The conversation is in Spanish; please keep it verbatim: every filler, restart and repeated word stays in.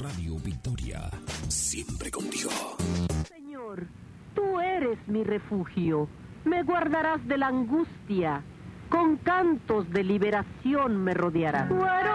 Radio Victoria, siempre contigo. Señor, tú eres mi refugio, me guardarás de la angustia, con cantos de liberación me rodearás.